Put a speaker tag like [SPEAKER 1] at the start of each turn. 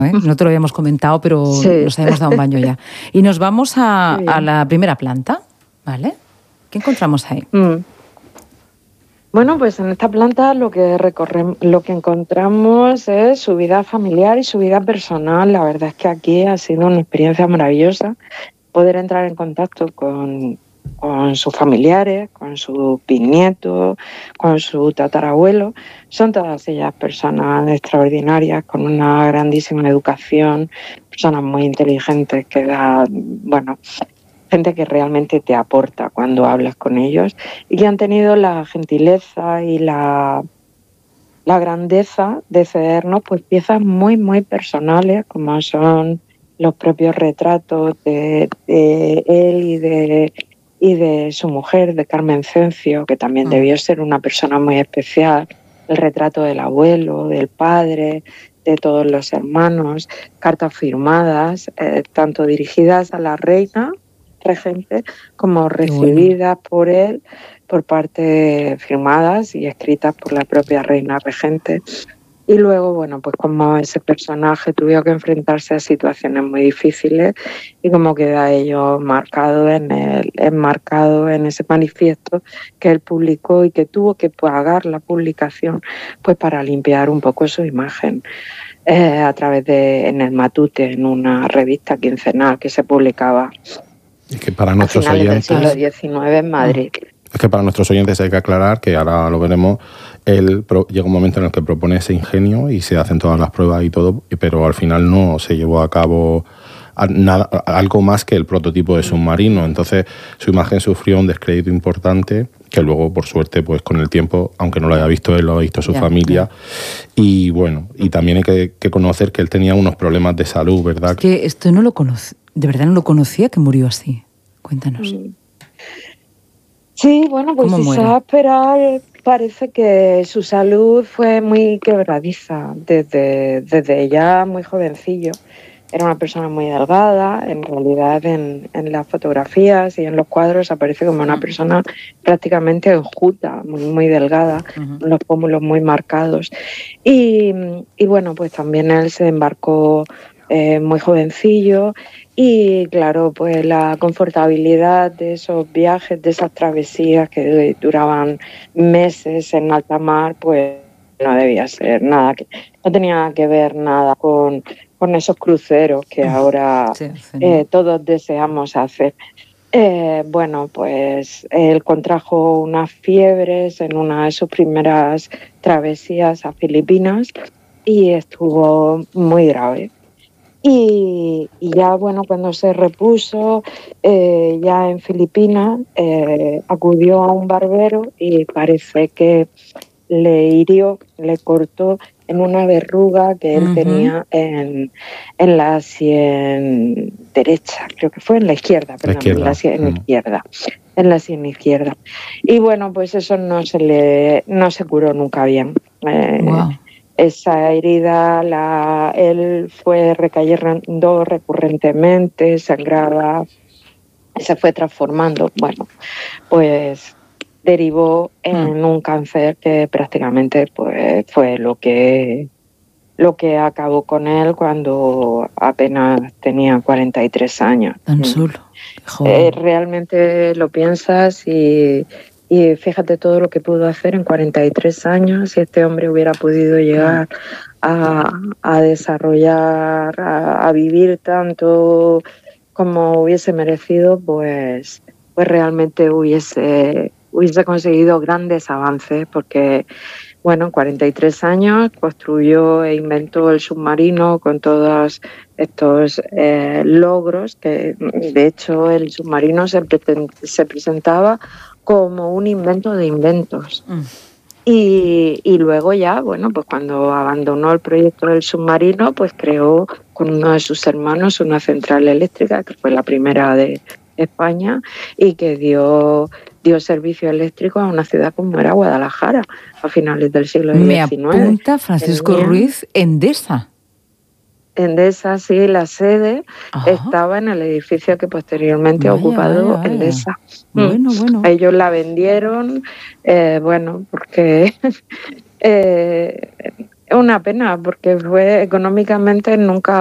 [SPEAKER 1] No te lo habíamos comentado, pero
[SPEAKER 2] Sí.
[SPEAKER 1] nos habíamos dado un baño ya. Y nos vamos
[SPEAKER 2] Qué
[SPEAKER 1] a
[SPEAKER 2] bien.
[SPEAKER 1] la primera planta, ¿vale? ¿Qué encontramos ahí?
[SPEAKER 2] Bueno, pues en esta planta lo que encontramos es su vida familiar y su vida personal. La verdad es que aquí ha sido una experiencia maravillosa poder entrar en contacto con sus familiares, con sus bisnietos, con su tatarabuelo. Son todas ellas personas extraordinarias, con una grandísima educación, personas muy inteligentes que dan, bueno, gente que realmente te aporta cuando hablas con ellos y que han tenido la gentileza y la grandeza de cedernos pues piezas muy, muy personales, como son los propios retratos de él y de su mujer, de Carmen Cencio, que también debió ser una persona muy especial, el retrato del abuelo, del padre, de todos los hermanos, cartas firmadas, tanto dirigidas a la reina regente como recibidas por él por parte firmadas y escritas por la propia reina regente. Y luego, bueno, pues como ese personaje tuvo que enfrentarse a situaciones muy difíciles y como queda ello enmarcado en ese manifiesto que él publicó y que tuvo que pagar la publicación pues para limpiar un poco su imagen a través en el Matute, en una revista quincenal que se publicaba
[SPEAKER 3] Es que para nuestros
[SPEAKER 2] a finales
[SPEAKER 3] oyentes,
[SPEAKER 2] del siglo XIX en Madrid.
[SPEAKER 3] Es que para nuestros oyentes hay que aclarar que ahora lo veremos. Él llega un momento en el que propone ese ingenio y se hacen todas las pruebas y todo, pero al final no se llevó a cabo algo más que el prototipo de submarino. Entonces su imagen sufrió un descrédito importante que luego, por suerte, pues con el tiempo, aunque no lo haya visto él, lo ha visto su familia. Y bueno, y también hay que conocer que él tenía unos problemas de salud, ¿verdad?
[SPEAKER 1] Es que esto no lo conoce, de verdad no lo conocía que murió así. Cuéntanos.
[SPEAKER 2] Sí, bueno, pues Isaac Peral parece que su salud fue muy quebradiza desde ya muy jovencillo. Era una persona muy delgada, en realidad en las fotografías y en los cuadros aparece como una persona prácticamente enjuta, muy, muy delgada, con los pómulos muy marcados. Y bueno, pues también él se embarcó muy jovencillo y claro, pues la confortabilidad de esos viajes, de esas travesías que duraban meses en alta mar, pues no debía ser nada, no tenía que ver nada con esos cruceros que ahora todos deseamos hacer. Bueno, pues él contrajo unas fiebres en una de sus primeras travesías a Filipinas y estuvo muy grave. Y ya, bueno, cuando se repuso ya en Filipinas, acudió a un barbero y parece que le hirió, le cortó en una verruga que él tenía en la sien derecha, creo que fue en la izquierda, perdón, en la sien izquierda. En la sien izquierda. Y bueno, pues eso no se curó nunca bien. Esa herida él fue recayendo recurrentemente, sangraba, se fue transformando. Bueno, pues derivó en un cáncer que prácticamente pues fue lo que acabó con él cuando apenas tenía 43 años.
[SPEAKER 1] Tan solo.
[SPEAKER 2] Realmente lo piensas y fíjate todo lo que pudo hacer en 43 años. Si este hombre hubiera podido llegar a desarrollar, a vivir tanto como hubiese merecido, pues realmente hubiese conseguido grandes avances, porque bueno, en 43 años construyó e inventó el submarino con todos estos logros, que de hecho el submarino se presentaba como un invento de inventos. Y luego ya, bueno, pues cuando abandonó el proyecto del submarino, pues creó con uno de sus hermanos una central eléctrica, que fue la primera de España y que dio servicio eléctrico a una ciudad como era Guadalajara a finales del siglo XIX.
[SPEAKER 1] Me apunta Francisco Ruiz, Endesa.
[SPEAKER 2] Endesa, sí, la sede estaba en el edificio que posteriormente ha ocupado Endesa.
[SPEAKER 1] Bueno.
[SPEAKER 2] Ellos la vendieron, bueno, porque Es una pena porque fue económicamente nunca